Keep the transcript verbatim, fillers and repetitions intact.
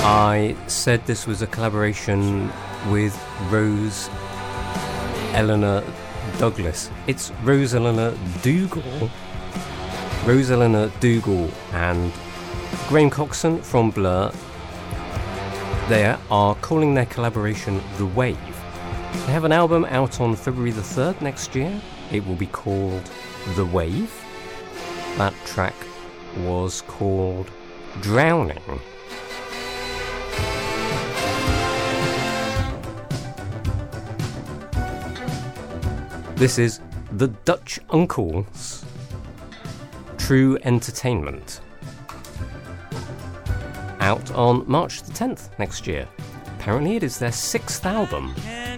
I said this was a collaboration with Rose Eleanor Douglas. It's Rose Eleanor Dougal. Rose Eleanor Dougal and Graham Coxon from Blur. They are calling their collaboration The Wave. They have an album out on February the third next year. It will be called The Wave. That track was called Drowning. This is The Dutch Uncles, True Entertainment. Out on March the tenth next year. Apparently it is their sixth album.